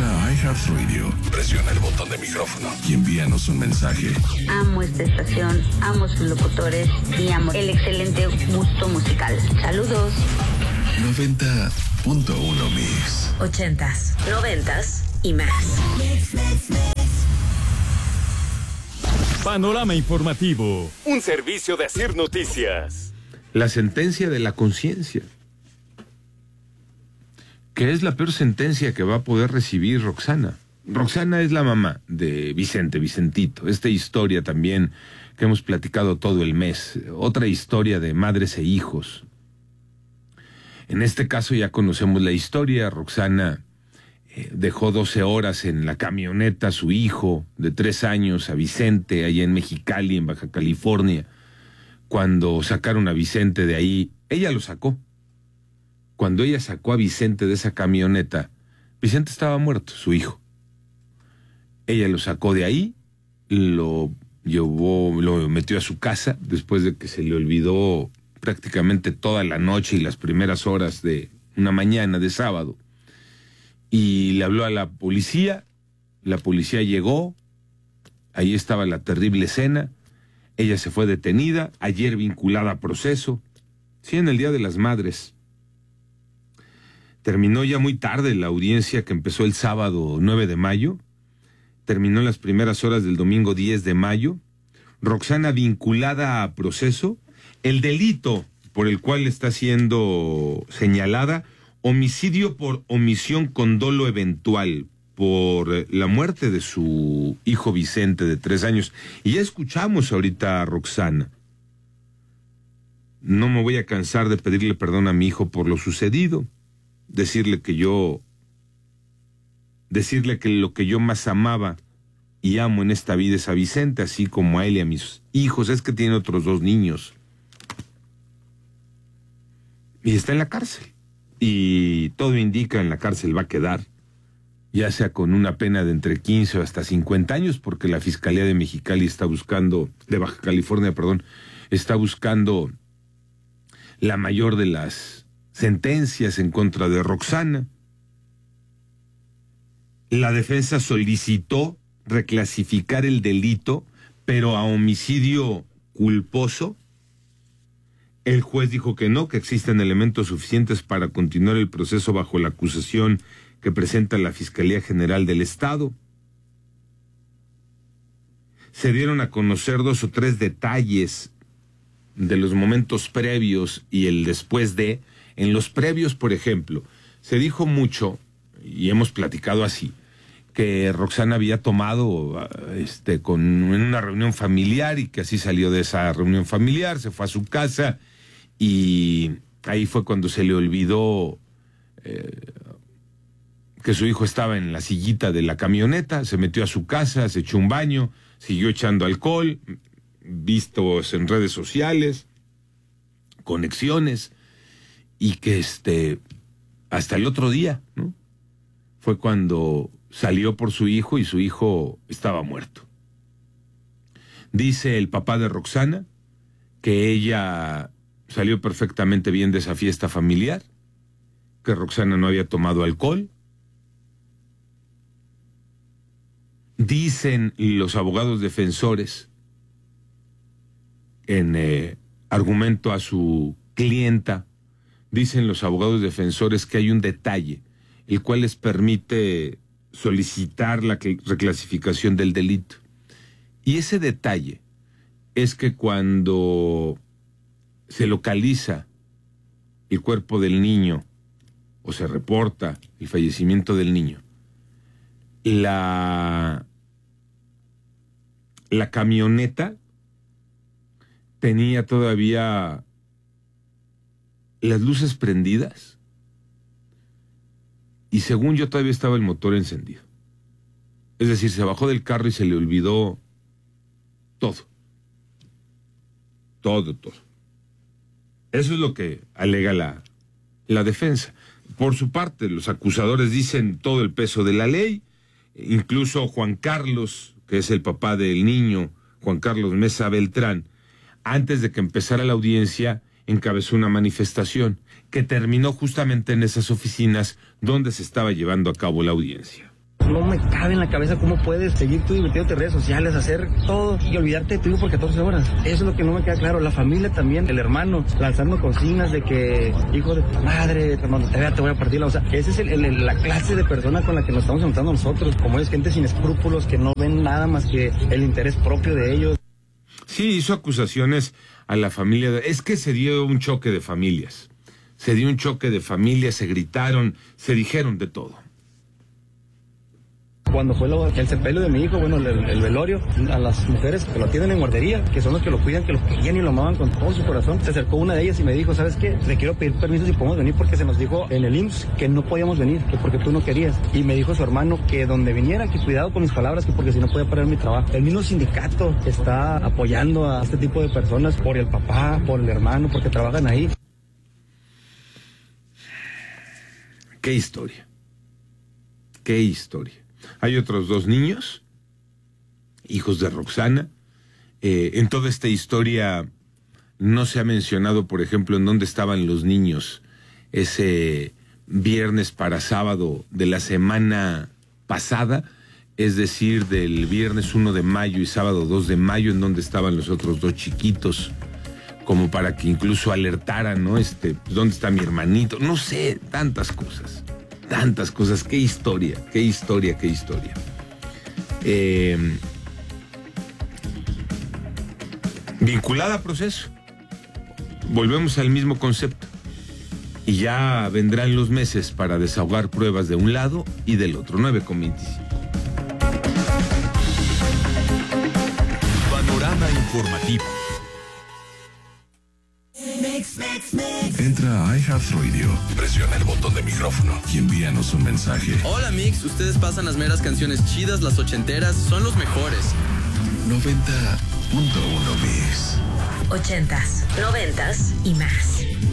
Busca iHeartRadio, presiona el botón de micrófono y envíanos un mensaje. Amo esta estación, amo sus locutores y amo el excelente gusto musical. Saludos. 90.1 Mix. 80s, 90s y más. Panorama informativo, un servicio de Asir Noticias. La sentencia de la conciencia, que es la peor sentencia que va a poder recibir Roxana. Roxana es la mamá de Vicentito. Esta historia también que hemos platicado todo el mes. Otra historia de madres e hijos. En este caso ya conocemos la historia. Roxana dejó 12 horas en la camioneta a su hijo de 3 años, a Vicente, allá en Mexicali, en Baja California. Cuando sacaron a Vicente de ahí, ella lo sacó. Cuando ella sacó a Vicente de esa camioneta, Vicente estaba muerto, su hijo. Ella lo sacó de ahí, lo llevó, lo metió a su casa, después de que se le olvidó prácticamente toda la noche y las primeras horas de una mañana de sábado. Y le habló a la policía llegó, ahí estaba la terrible escena, ella se fue detenida, ayer vinculada a proceso, sí, en el Día de las Madres. Terminó ya muy tarde la audiencia que empezó el sábado 9 de mayo, terminó en las primeras horas del domingo 10 de mayo, Roxana vinculada a proceso, el delito por el cual está siendo señalada, homicidio por omisión con dolo eventual, por la muerte de su hijo Vicente de 3 años. Y ya escuchamos ahorita a Roxana. No me voy a cansar de pedirle perdón a mi hijo por lo sucedido, decirle que lo que yo más amaba y amo en esta vida es a Vicente, así como a él y a mis hijos. Es que tiene otros 2 niños. Y está en la cárcel. Y todo indica en la cárcel va a quedar, ya sea con una pena de entre 15 o hasta 50 años, porque la Fiscalía de Mexicali de Baja California, está buscando la mayor de las sentencias en contra de Roxana. La defensa solicitó reclasificar el delito, pero a homicidio culposo. El juez dijo que no, que existen elementos suficientes para continuar el proceso bajo la acusación que presenta la Fiscalía General del Estado. Se dieron a conocer 2 o 3 detalles de los momentos previos y el después de. En los previos, por ejemplo, se dijo mucho, y hemos platicado así, que Roxana había tomado en una reunión familiar y que así salió de esa reunión familiar, se fue a su casa y ahí fue cuando se le olvidó que su hijo estaba en la sillita de la camioneta, se metió a su casa, se echó un baño, siguió echando alcohol, vistos en redes sociales, conexiones, y que hasta el otro día, ¿no? Fue cuando salió por su hijo y su hijo estaba muerto. Dice el papá de Roxana que ella salió perfectamente bien de esa fiesta familiar, que Roxana no había tomado alcohol. Dicen los abogados defensores, en argumento a su clienta, dicen los abogados defensores que hay un detalle, el cual les permite solicitar la reclasificación del delito. Y ese detalle es que cuando se localiza el cuerpo del niño o se reporta el fallecimiento del niño, la camioneta tenía todavía las luces prendidas y según yo todavía estaba el motor encendido. Es decir, se bajó del carro y se le olvidó todo. Todo. Eso es lo que alega la defensa. Por su parte, los acusadores dicen todo el peso de la ley. Incluso Juan Carlos, que es el papá del niño, Juan Carlos Mesa Beltrán, antes de que empezara la audiencia, encabezó una manifestación que terminó justamente en esas oficinas donde se estaba llevando a cabo la audiencia. No me cabe en la cabeza cómo puedes seguir tú divirtiéndote en redes sociales, hacer todo y olvidarte de tu hijo por 14 horas. Eso es lo que no me queda claro. La familia también, el hermano, lanzando consignas de que, hijo de tu madre, cuando te vea te voy a partir. O sea, esa es la clase de persona con la que nos estamos enfrentando nosotros. Como es gente sin escrúpulos, que no ven nada más que el interés propio de ellos. Sí, hizo acusaciones a la familia. Es que se dio un choque de familias. Se dio un choque de familias, se gritaron, se dijeron de todo. Cuando fue el sepelio de mi hijo, bueno, el velorio, a las mujeres que lo tienen en guardería, que son los que lo cuidan, que lo querían y lo amaban con todo su corazón, se acercó una de ellas y me dijo, ¿sabes qué? Le quiero pedir permiso si podemos venir porque se nos dijo en el IMSS que no podíamos venir, que porque tú no querías. Y me dijo su hermano que donde viniera, que cuidado con mis palabras, que porque si no podía parar mi trabajo. El mismo sindicato está apoyando a este tipo de personas por el papá, por el hermano, porque trabajan ahí. Qué historia. Qué historia. Hay otros 2 niños, hijos de Roxana. En toda esta historia no se ha mencionado, por ejemplo, en dónde estaban los niños ese viernes para sábado de la semana pasada, es decir, del viernes 1 de mayo y sábado 2 de mayo, en dónde estaban los otros 2 chiquitos, como para que incluso alertaran, ¿no? ¿Dónde está mi hermanito? No sé, tantas cosas. Tantas cosas, qué historia, qué historia, qué historia. Vinculada a proceso. Volvemos al mismo concepto. Y ya vendrán los meses para desahogar pruebas de un lado y del otro. 9:25. Panorama informativo. Entra a iHeartRadio, presiona el botón de micrófono y envíanos un mensaje. Hola Mix, ustedes pasan las meras canciones chidas, las ochenteras, son los mejores. 90.1 Mix. 80s, 90s y más.